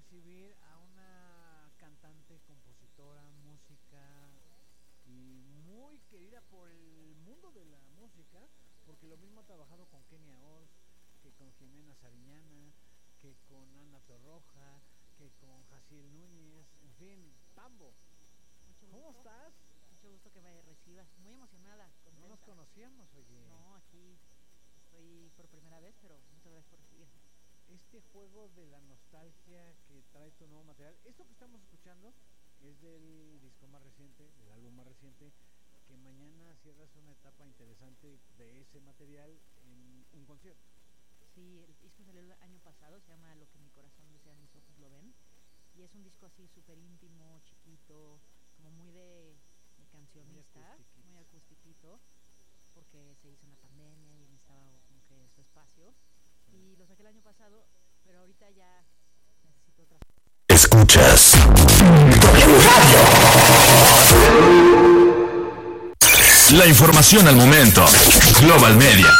recibir a una cantante, compositora, música y muy querida por el mundo de la música, porque lo mismo ha trabajado con Kenia Oz, que con Jimena Sariñana, que con Ana Torroja, que con Jaciel Núñez, en fin, Tambo. Mucho ¿Cómo gusto. estás? Mucho gusto que me recibas. Muy emocionada, contenta. No nos conocíamos, oye. No, aquí estoy por primera vez, pero muchas gracias por recibirme. Este juego de la nostalgia que trae tu nuevo material, esto que estamos escuchando es del disco más reciente, del álbum más reciente, que mañana cierras una etapa interesante de ese material en un concierto. Sí, el disco salió el año pasado, se llama Lo que mi corazón desea, mis ojos lo ven. Y es un disco así súper íntimo, chiquito, como muy de cancionista, muy acustiquito, porque se hizo en la pandemia y necesitaba como que su espacio. Sí. Y lo saqué el año pasado, pero ahorita ya necesito otras cosas. Escuchas la información al momento. Global Media.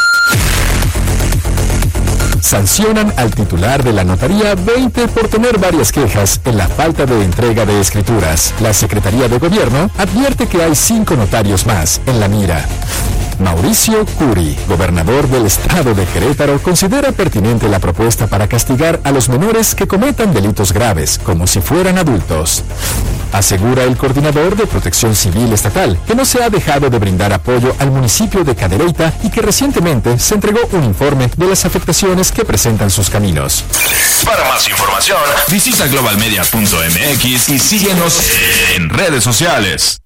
Sancionan al titular de la notaría 20 por tener varias quejas en la falta de entrega de escrituras. La Secretaría de Gobierno advierte que hay 5 notarios más en la mira. Mauricio Curi, gobernador del estado de Querétaro, considera pertinente la propuesta para castigar a los menores que cometan delitos graves, como si fueran adultos. Asegura el coordinador de Protección Civil Estatal que no se ha dejado de brindar apoyo al municipio de Cadereyta y que recientemente se entregó un informe de las afectaciones que presentan sus caminos. Para más información, visita globalmedia.mx y síguenos en redes sociales.